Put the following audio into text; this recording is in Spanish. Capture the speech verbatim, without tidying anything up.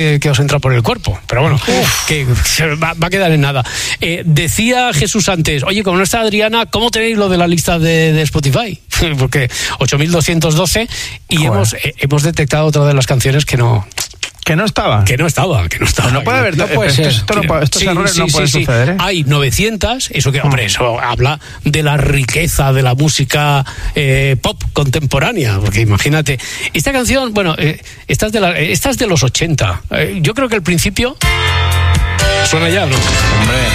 que os entra por el cuerpo, pero bueno, Uf. que va, va a quedar en nada. Eh, decía Jesús antes, oye, como no está Adriana, ¿cómo tenéis lo de la lista de, de Spotify? Porque ocho mil doscientos doce y hemos, eh, hemos detectado otra de las canciones que no... Que no estaba. Que no estaba, que no estaba. No puede haber, no puede esto, ser. Esto no puede, estos sí, errores sí, no pueden sí, suceder, ¿eh? Hay novecientas, eso que, hombre, eso habla de la riqueza de la música eh, pop contemporánea, porque imagínate, esta canción, bueno, eh, esta, es de la, esta es de los ochenta. Eh, yo creo que al principio suena ya, ¿no? Hombre.